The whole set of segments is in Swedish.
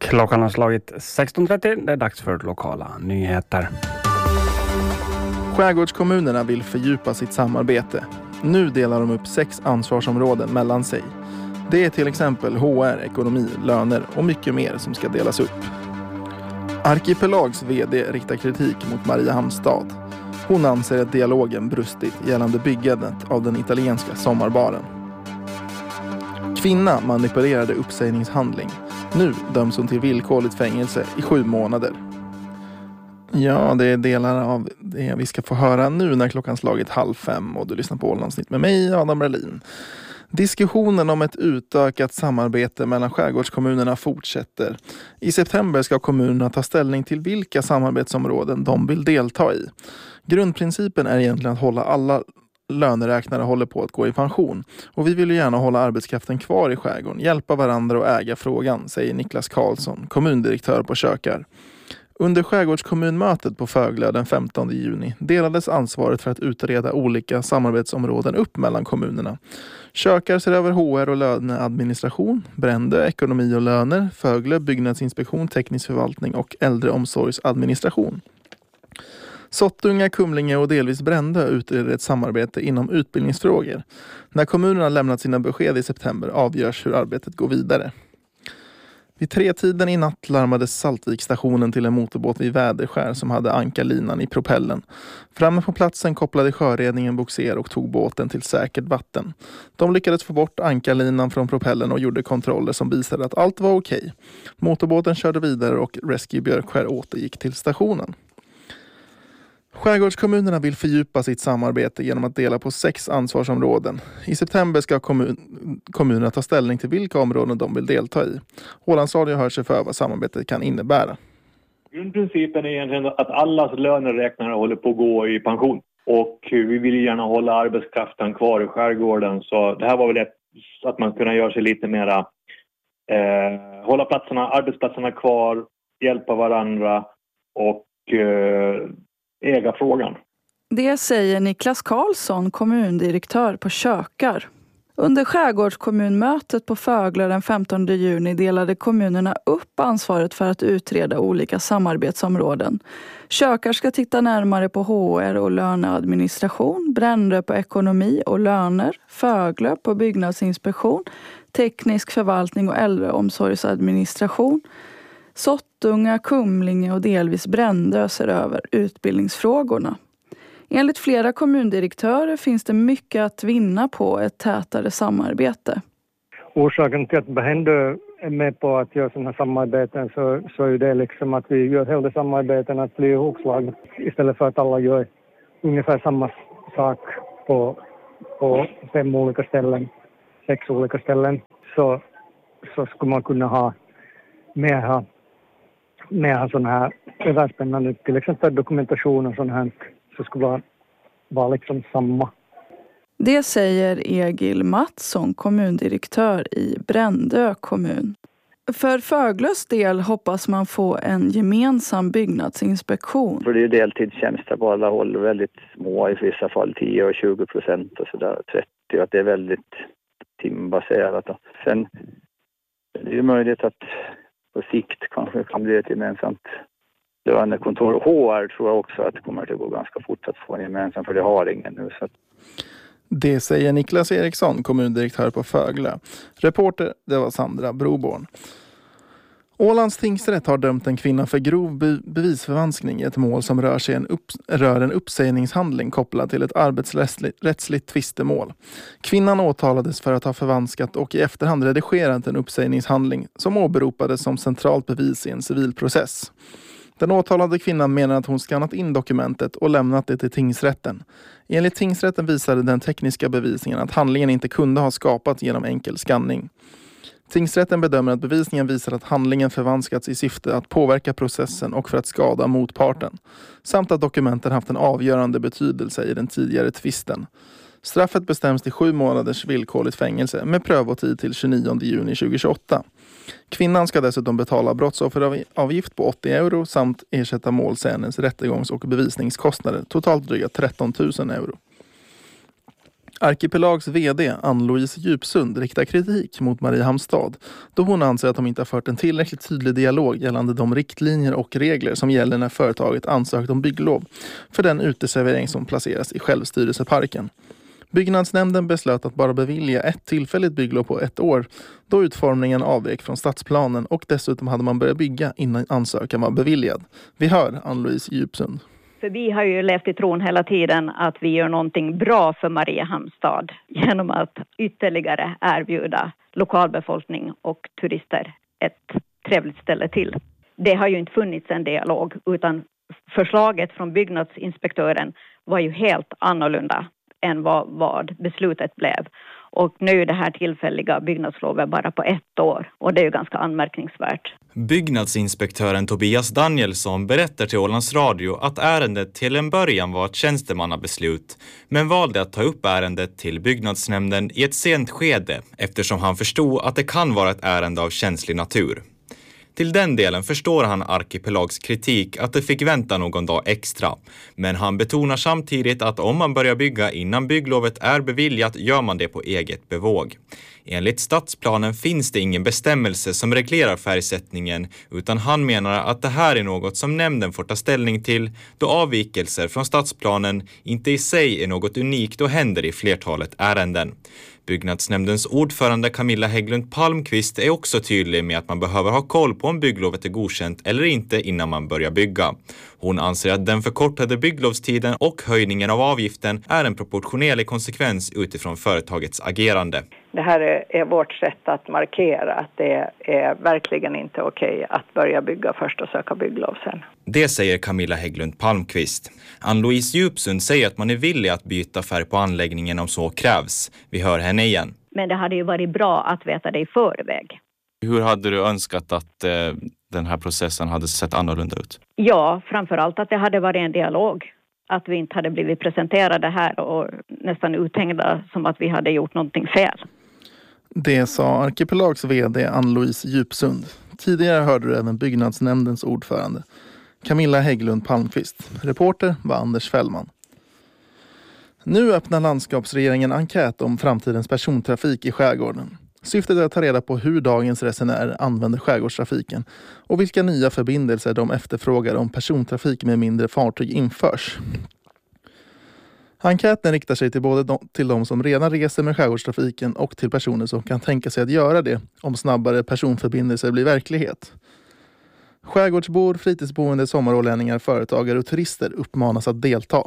Klockan har slagit 16.30. Det är dags för lokala nyheter. Skärgårdskommunerna vill fördjupa sitt samarbete. Nu delar de upp 6 ansvarsområden mellan sig. Det är till exempel HR, ekonomi, löner och mycket mer som ska delas upp. Arkipelags vd riktar kritik mot Mariehamns stad. Hon anser att dialogen brustit gällande byggandet av den italienska sommarbaren. Kvinna manipulerade uppsägningshandling. Nu döms hon till villkorligt fängelse i 7 månader. Ja, det är delar av det vi ska få höra nu när klockan slagit 4:30 och du lyssnar på Ålandsnytt med mig, Adam Berlin. Diskussionen om ett utökat samarbete mellan skärgårdskommunerna fortsätter. I september ska kommunerna ta ställning till vilka samarbetsområden de vill delta i. Grundprincipen är egentligen att hålla alla löneräknare håller på att gå i pension. Och vi vill ju gärna hålla arbetskraften kvar i skärgården, hjälpa varandra och äga frågan, säger Niklas Karlsson, kommundirektör på Kökar. Under skärgårdskommunmötet på Föglö den 15 juni delades ansvaret för att utreda olika samarbetsområden upp mellan kommunerna. Kökar ser över HR och löneadministration, Brändö ekonomi och löner, Föglö byggnadsinspektion, teknisk förvaltning och äldreomsorgsadministration. Sottunga, Kumlinge och delvis Brändö utreder ett samarbete inom utbildningsfrågor. När kommunerna lämnat sina besked i september avgörs hur arbetet går vidare. Vid 3-tiden i natt larmades Saltvikstationen till en motorbåt vid Väderskär som hade ankarlinan i propellen. Framme på platsen kopplade sjöredningen boxer och tog båten till säkert vatten. De lyckades få bort ankarlinan från propellen och gjorde kontroller som visade att allt var okej. Motorbåten körde vidare och Rescue Björkskär återgick till stationen. Skärgårdskommunerna vill fördjupa sitt samarbete genom att dela på 6 ansvarsområden. I september ska kommunerna ta ställning till vilka områden de vill delta i. Ålands Radio hör sig för vad samarbetet kan innebära. Grundprincipen är egentligen att allas löneräknare håller på att gå i pension. Och vi vill gärna hålla arbetskraften kvar i skärgården. Så det här var väl att man kunde göra sig lite mera... hålla arbetsplatserna kvar, hjälpa varandra och... äga frågan. Det säger Niklas Karlsson, kommundirektör på Kökar. Under skärgårdskommunmötet på Föglö den 15 juni delade kommunerna upp ansvaret för att utreda olika samarbetsområden. Kökar ska titta närmare på HR och löneadministration, Brändö på ekonomi och löner, Föglö på byggnadsinspektion, teknisk förvaltning och äldreomsorgsadministration. Sottunga, Kumlinge och delvis Brändö ser över utbildningsfrågorna. Enligt flera kommundirektörer finns det mycket att vinna på ett tätare samarbete. Orsaken till att Brändö är med på att göra sådana här samarbeten så är det liksom att vi gör hela samarbeten att bli ihopslag. Istället för att alla gör ungefär samma sak på 5 olika ställen, 6 olika ställen, så skulle man kunna ha mer sådana här överspännande, till exempel dokumentation och sådant här, så skulle vara liksom samma. Det säger Egil Mattsson, kommundirektör i Brändö kommun. För Föglös del hoppas man få en gemensam byggnadsinspektion. För det är deltidstjänster på alla håll, väldigt små, i vissa fall 10 och 20% och sådär, 30, att det är väldigt timbaserat. Sen är det ju möjligt att på sikt kanske kan bli ett gemensamt lönekontor. HR tror jag också att det kommer att gå ganska fort att få en gemensam, för det har ingen nu. Så. Det säger Niklas Eriksson, kommundirektör på Föglö. Reporter, det var Sandra Broborn. Ålands tingsrätt har dömt en kvinna för grov bevisförvanskning i ett mål som rör en uppsägningshandling kopplad till ett arbetsrättsligt tvistemål. Kvinnan åtalades för att ha förvanskat och i efterhand redigerat en uppsägningshandling som åberopades som centralt bevis i en civilprocess. Den åtalade kvinnan menar att hon skannat in dokumentet och lämnat det till tingsrätten. Enligt tingsrätten visade den tekniska bevisningen att handlingen inte kunde ha skapats genom enkel skanning. Tingsrätten bedömer att bevisningen visar att handlingen förvanskats i syfte att påverka processen och för att skada motparten, samt att dokumenten haft en avgörande betydelse i den tidigare tvisten. Straffet bestäms till 7 månaders villkorligt fängelse med prövotid till 29 juni 2028. Kvinnan ska dessutom betala brottsofferavgift på 80 euro samt ersätta målsägandens rättegångs- och bevisningskostnader, totalt dryga 13 000 euro. Arkipelags vd Ann-Louise Djupsund riktar kritik mot Mariehamns stad då hon anser att de inte har fört en tillräckligt tydlig dialog gällande de riktlinjer och regler som gäller när företaget ansökt om bygglov för den uteservering som placeras i självstyrelseparken. Byggnadsnämnden beslöt att bara bevilja ett tillfälligt bygglov på 1 år då utformningen avvek från stadsplanen och dessutom hade man börjat bygga innan ansökan var beviljad. Vi hör Ann-Louise Djupsund. För vi har ju levt i tron hela tiden att vi gör någonting bra för Mariehamns stad genom att ytterligare erbjuda lokalbefolkning och turister ett trevligt ställe till. Det har ju inte funnits en dialog utan förslaget från byggnadsinspektören var ju helt annorlunda än vad beslutet blev. Och nu är det här tillfälliga byggnadslovet bara på 1 år och det är ju ganska anmärkningsvärt. Byggnadsinspektören Tobias Danielsson berättar till Ålands Radio att ärendet till en början var ett tjänstemannabeslut men valde att ta upp ärendet till byggnadsnämnden i ett sent skede eftersom han förstod att det kan vara ett ärende av känslig natur. Till den delen förstår han Arkipelags kritik att det fick vänta någon dag extra. Men han betonar samtidigt att om man börjar bygga innan bygglovet är beviljat gör man det på eget bevåg. Enligt stadsplanen finns det ingen bestämmelse som reglerar färgsättningen utan han menar att det här är något som nämnden får ta ställning till då avvikelser från stadsplanen inte i sig är något unikt och händer i flertalet ärenden. Byggnadsnämndens ordförande Camilla Hägglund Palmqvist är också tydlig med att man behöver ha koll på om bygglovet är godkänt eller inte innan man börjar bygga. Hon anser att den förkortade bygglovstiden och höjningen av avgiften är en proportionerlig konsekvens utifrån företagets agerande. Det här är vårt sätt att markera att det är verkligen inte okej att börja bygga först och söka bygglov sen. Det säger Camilla Hägglund Palmqvist. Ann-Louise Djupsund säger att man är villig att byta färg på anläggningen om så krävs. Vi hör henne igen. Men det hade ju varit bra att veta det i förväg. Hur hade du önskat att den här processen hade sett annorlunda ut? Ja, framförallt att det hade varit en dialog. Att vi inte hade blivit presenterade här och nästan uthängda som att vi hade gjort någonting fel. Det sa Arkipelags vd Ann-Louise Djupsund. Tidigare hörde du även byggnadsnämndens ordförande Camilla Hägglund Palmqvist. Reporter var Anders Fällman. Nu öppnar landskapsregeringen enkät om framtidens persontrafik i skärgården. Syftet är att ta reda på hur dagens resenärer använder skärgårdstrafiken och vilka nya förbindelser de efterfrågar om persontrafik med mindre fartyg införs. Enkäten riktar sig till både till de som redan reser med skärgårdstrafiken och till personer som kan tänka sig att göra det om snabbare personförbindelser blir verklighet. Skärgårdsbor, fritidsboende, sommarålänningar, företagare och turister uppmanas att delta.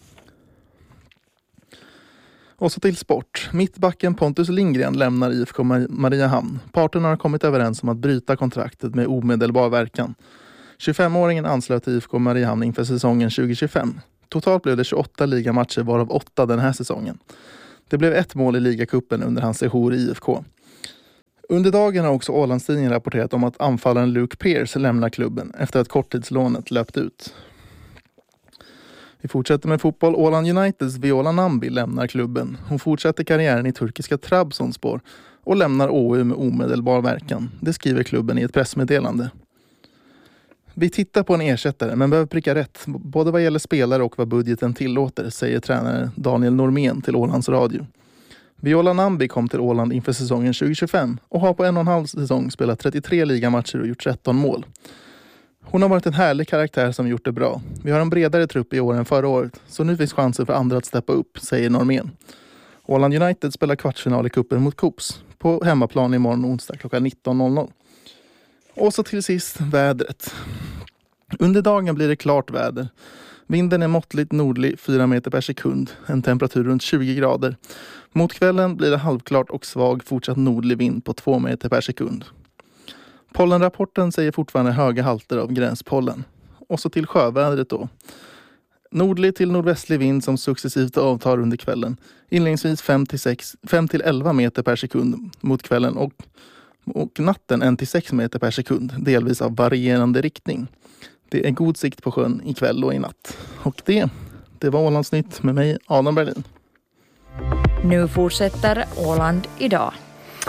Och så till sport. Mittbacken Pontus Lindgren lämnar IFK Mariehamn. Parterna har kommit överens om att bryta kontraktet med omedelbar verkan. 25-åringen anslöt till IFK Mariehamn inför säsongen 2025. Totalt blev det 28 ligamatcher varav 8 den här säsongen. Det blev 1 mål i ligacupen under hans sejour i IFK. Under dagen har också Ålandstidningen rapporterat om att anfallaren Luke Pearce lämnar klubben efter att korttidslånet löpt ut. Vi fortsätter med fotboll. Åland Uniteds Viola Nambi lämnar klubben. Hon fortsätter karriären i turkiska Trabzonspor och lämnar OU med omedelbar verkan. Det skriver klubben i ett pressmeddelande. Vi tittar på en ersättare men behöver pricka rätt både vad gäller spelare och vad budgeten tillåter, säger tränare Daniel Normén till Ålands Radio. Viola Nambi kom till Åland inför säsongen 2025 och har på 1,5 säsong spelat 33 ligamatcher och gjort 13 mål. Hon har varit en härlig karaktär som gjort det bra. Vi har en bredare trupp i år än förra året, så nu finns chanser för andra att steppa upp, säger Normén. Åland United spelar kvartsfinal i kuppen mot Kops på hemmaplan imorgon onsdag klockan 19.00. Och så till sist vädret. Under dagen blir det klart väder. Vinden är måttligt nordlig 4 meter per sekund, en temperatur runt 20 grader. Mot kvällen blir det halvklart och svag fortsatt nordlig vind på 2 meter per sekund. Pollenrapporten säger fortfarande höga halter av gränspollen. Och så till sjövädret då. Nordlig till nordvästlig vind som successivt avtar under kvällen. Inledningsvis 5-11 meter per sekund mot kvällen och natten 1-6 meter per sekund, delvis av varierande riktning. Det är god sikt på sjön ikväll och i natt. Och det var Ålandsnytt med mig, Adam Berlin. Nu fortsätter Åland idag.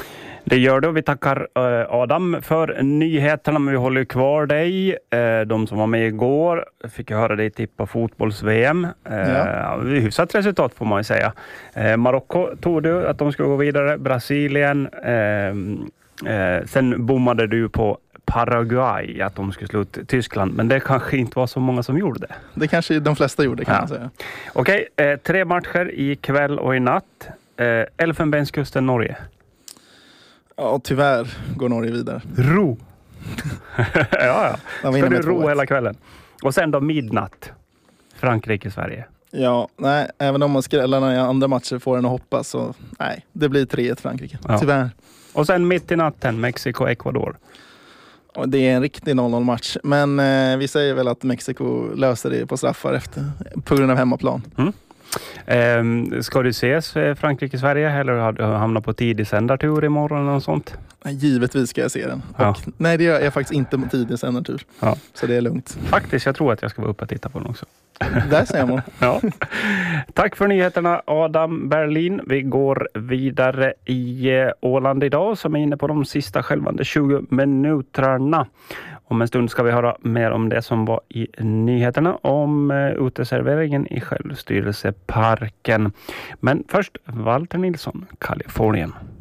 Det gör det och vi tackar Adam för nyheterna, men vi håller ju kvar dig. De som var med igår fick jag höra dig tippa fotbolls-VM. Hyfsat resultat får man ju säga. Marocko tog du att de skulle gå vidare. Brasilien. Sen bommade du på Paraguay att de skulle slå ut Tyskland, men det kanske inte var så många som gjorde det. Det kanske de flesta gjorde, kan man säga. Okej, 3 matcher i kväll och i natt. Elfenbenskusten, Norge. Ja, tyvärr går Norge vidare. Ro! ja. Ska du ro 2-1. hela kvällen. Och sen då midnatt. Frankrike, Sverige. Ja, nej, även om man skrällarna i andra matcher får en att hoppa, så nej, det blir 3-1 Frankrike. Ja. Tyvärr. Och sen mitt i natten, Mexiko, Ecuador. Och det är en riktig 0-0 match. Men vi säger väl att Mexiko löser det på straffar på grund av hemmaplan. Ska du ses Frankrike, Sverige eller har du hamnat på tidig sändartur imorgon eller något sånt? Givetvis ska jag se den. Och, nej, det gör jag faktiskt inte på tidig sändartur. Ja. Så det är lugnt. Faktiskt, jag tror att jag ska vara uppe och titta på den också. Där ser man. Ja. Tack för nyheterna Adam Berlin. Vi går vidare i Åland idag som är inne på de sista skälvande 20 minuterna. Om en stund ska vi höra mer om det som var i nyheterna om uteserveringen i Självstyrelseparken. Men först Walter Nilsson, Kalifornien.